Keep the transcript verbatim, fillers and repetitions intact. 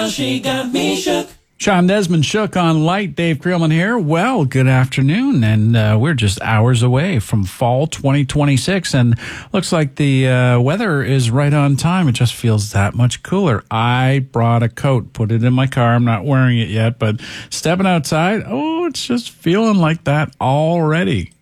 She got me shook. Sean Desmond Shook on Light. Dave Creelman here. Well, good afternoon, and uh, we're just hours away from fall twenty twenty-six, and looks like the uh, weather is right on time. It just feels that much cooler. I brought a coat, put it in my car. I'm not wearing it yet, but stepping outside, oh, it's just feeling like that already.